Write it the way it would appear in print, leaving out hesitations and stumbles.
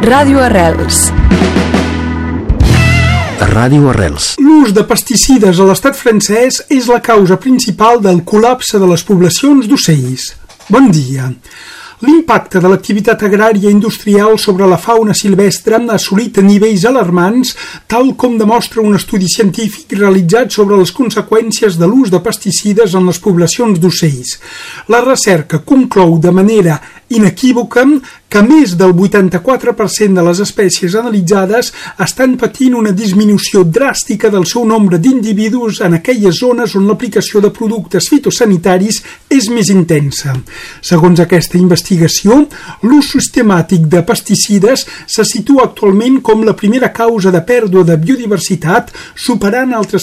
Ràdio Arrels. Ràdio Arrels. L'ús de pesticides a l'estat francès és la causa principal del col·lapse de les poblacions d'ocells. Bon dia. L'impacte de l'activitat agrària i industrial sobre la fauna silvestre ha assolit nivells alarmants, tal com demostra un estudi científic realitzat sobre les conseqüències de l'ús de pesticides en les poblacions d'ocells. La recerca conclou de manera inequívoca que més del 84% de les espècies analitzades estan patint una disminució dràstica del seu nombre d'individus en aquelles zones on l'aplicació de productes fitosanitaris és més intensa. Segons aquesta investigació, l'ús sistemàtic de pesticides se situa actualment com la primera causa de pèrdua de biodiversitat, superant altres